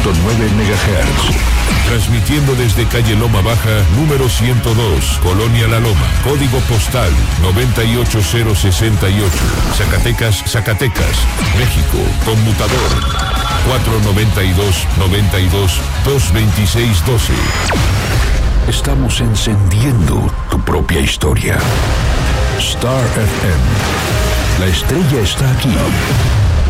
MHz. Transmitiendo desde calle Loma Baja, número 102, Colonia La Loma. Código postal 98068. Zacatecas, Zacatecas, México. Conmutador 492-92-226-12. Estamos encendiendo tu propia historia. Star FM. La estrella está aquí.